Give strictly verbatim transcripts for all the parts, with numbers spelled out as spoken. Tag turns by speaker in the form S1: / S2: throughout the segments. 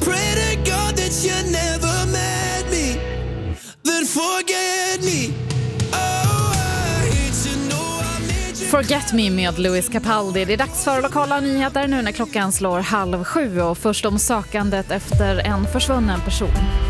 S1: pray to God that you never met me, then forget me.
S2: Forget Me med Louis Capaldi. Det är dags för lokala nyheter nu när klockan slår halv sju och först om sökandet efter en försvunnen person.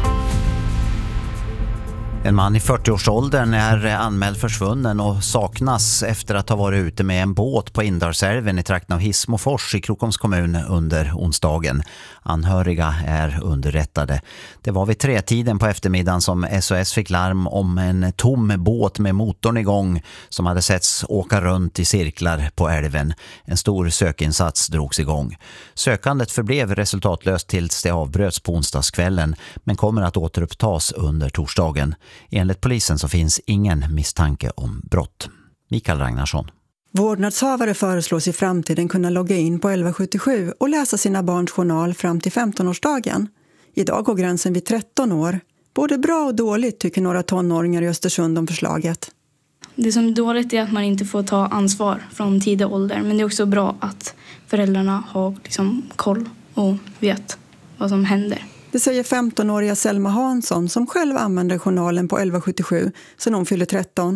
S3: En man i fyrtioårsåldern är anmäld försvunnen och saknas efter att ha varit ute med en båt på Indarsälven i trakten av Hissmofors i Krokoms kommun under onsdagen. Anhöriga är underrättade. Det var vid tretiden på eftermiddagen som S O S fick larm om en tom båt med motorn igång som hade setts åka runt i cirklar på älven. En stor sökinsats drogs igång. Sökandet förblev resultatlöst tills det avbröts på onsdagskvällen men kommer att återupptas under torsdagen. Enligt polisen så finns ingen misstanke om brott. Mikael Ragnarsson.
S4: Vårdnadshavare föreslås i framtiden kunna logga in på elva sjuttiosju och läsa sina barns journal fram till femtonårsdagen. Idag går gränsen vid tretton år. Både bra och dåligt tycker några tonåringar i Östersund om förslaget.
S5: Det som är dåligt är att man inte får ta ansvar från tidig ålder. Men det är också bra att föräldrarna har liksom koll och vet vad som händer.
S4: Det säger femtonåriga Selma Hansson som själv använder journalen på elva sjuttiosju sedan hon fyller tretton.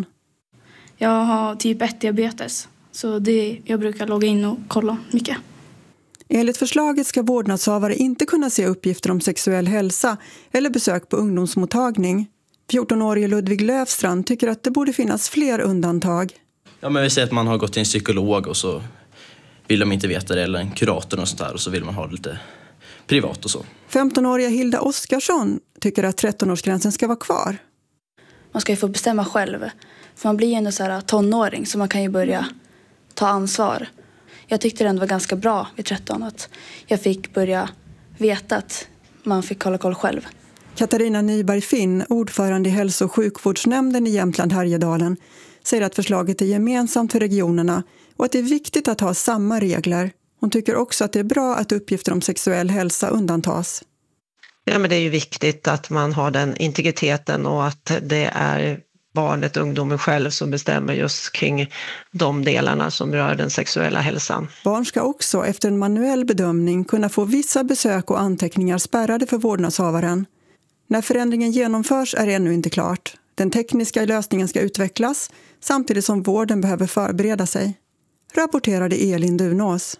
S5: Jag har typ ett diabetes så det, jag brukar logga in och kolla mycket.
S4: Enligt förslaget ska vårdnadshavare inte kunna se uppgifter om sexuell hälsa eller besök på ungdomsmottagning. fjortonårige Ludvig Löfstrand tycker att det borde finnas fler undantag.
S6: Ja, men vi säger att man har gått till en psykolog och så vill de inte veta det, eller en kurator och sånt där, och så vill man ha det lite privat och så.
S4: femtonåriga Hilda Oskarsson tycker att trettonårsgränsen ska vara kvar.
S7: Man ska ju få bestämma själv. För man blir ju ändå så här tonåring så man kan ju börja ta ansvar. Jag tyckte det ändå var ganska bra vid tretton att jag fick börja veta att man fick kolla koll själv.
S4: Katarina Nyberg-Finn, ordförande i hälso- och sjukvårdsnämnden i Jämtland-Härjedalen, säger att förslaget är gemensamt för regionerna och att det är viktigt att ha samma regler. Hon tycker också att det är bra att uppgifter om sexuell hälsa undantas.
S8: Ja, men det är ju viktigt att man har den integriteten och att det är barnet, ungdomen själv som bestämmer just kring de delarna som rör den sexuella hälsan.
S4: Barn ska också efter en manuell bedömning kunna få vissa besök och anteckningar spärrade för vårdnadshavaren. När förändringen genomförs är det ännu inte klart. Den tekniska lösningen ska utvecklas samtidigt som vården behöver förbereda sig. Rapporterade Elin Dunås.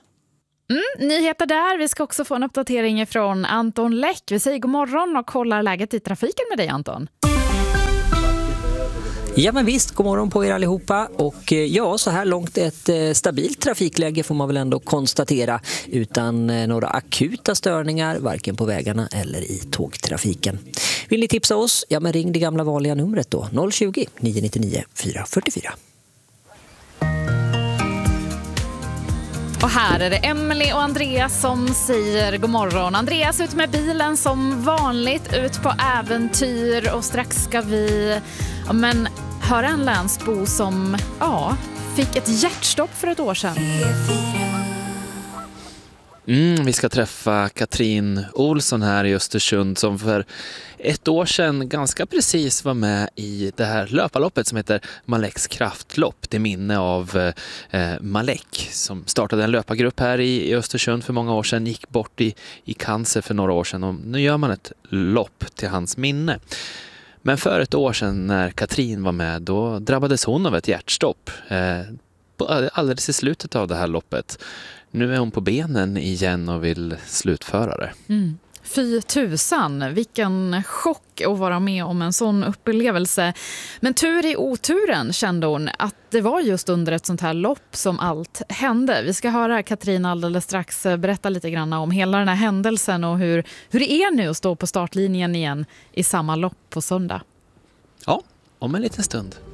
S2: Mm, nyheter där. Vi ska också få en uppdatering från Anton Läck. Vi säger god morgon och kollar läget i trafiken med dig, Anton.
S9: Ja, men visst, god morgon på er allihopa. Och ja, så här långt ett eh, stabilt trafikläge får man väl ändå konstatera, utan eh, några akuta störningar varken på vägarna eller i tågtrafiken. Vill ni tipsa oss? Ja, men ring det gamla vanliga numret då, noll tjugo, nio nio nio, fyra fyra fyra.
S2: Och här är det Emily och Andreas som säger god morgon. Andreas ut med bilen som vanligt, ut på äventyr, och strax ska vi ja, men, höra en länsbo som ja, fick ett hjärtstopp för ett år sedan.
S10: Mm, vi ska träffa Katrin Olsson här i Östersund som för ett år sedan ganska precis var med i det här löparloppet som heter Maleks kraftlopp. Det minne av eh, Malek som startade en löpargrupp här i, i Östersund för många år sedan, gick bort i, i cancer för några år sedan, och nu gör man ett lopp till hans minne. Men för ett år sedan när Katrin var med, då drabbades hon av ett hjärtstopp eh, alldeles i slutet av det här loppet. Nu är hon på benen igen och vill slutföra det.
S2: Mm. Fy tusan, vilken chock att vara med om en sån upplevelse. Men tur i oturen kände hon att det var just under ett sånt här lopp som allt hände. Vi ska höra Katrin alldeles strax berätta lite grann om hela den här händelsen och hur, hur det är nu att stå på startlinjen igen i samma lopp på söndag.
S10: Ja, om en liten stund.